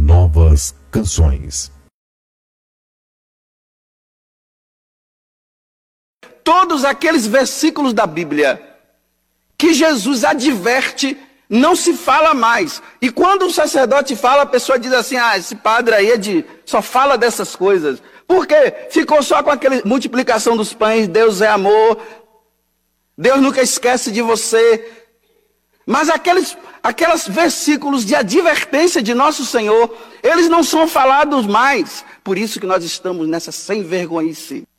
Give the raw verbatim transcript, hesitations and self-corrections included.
novas canções. Todos aqueles versículos da Bíblia que Jesus adverte, não se fala mais. E quando o sacerdote fala, a pessoa diz assim: ah, esse padre aí é de, só fala dessas coisas. Por quê? Ficou só com aquela multiplicação dos pães, Deus é amor, Deus nunca esquece de você. Mas aqueles, aqueles versículos de advertência de nosso Senhor, eles não são falados mais. Por isso que nós estamos nessa sem vergonhice.